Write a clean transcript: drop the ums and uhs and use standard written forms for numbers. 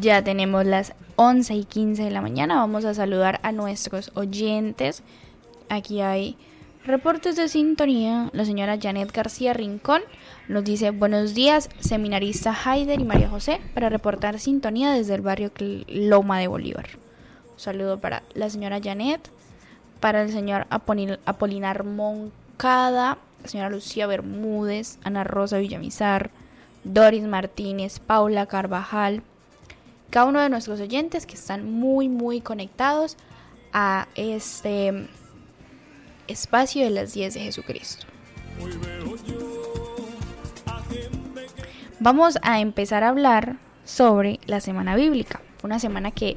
Ya tenemos las 11:15 de la mañana. Vamos a saludar a nuestros oyentes. Aquí hay reportes de sintonía. La señora Janet García Rincón nos dice: buenos días, seminarista Haider y María José, para reportar sintonía desde el barrio Loma de Bolívar. Un saludo para la señora Janet, para el señor Apolinar Moncada, la señora Lucía Bermúdez, Ana Rosa Villamizar, Doris Martínez, Paula Carvajal, cada uno de nuestros oyentes que están muy conectados a este espacio de las 10 de Jesucristo. Vamos a empezar a hablar sobre la semana bíblica. Fue una semana que